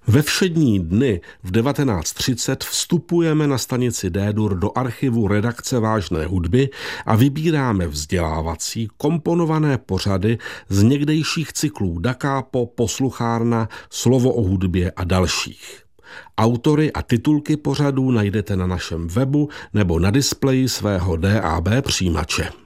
Ve všední dny v 19:30 vstupujeme na stanici D-dur do archivu redakce Vážné hudby a vybíráme vzdělávací komponované pořady z někdejších cyklů Da Capo, Posluchárna, Slovo o hudbě a dalších. Autory a titulky pořadů najdete na našem webu nebo na displeji svého DAB přijímače.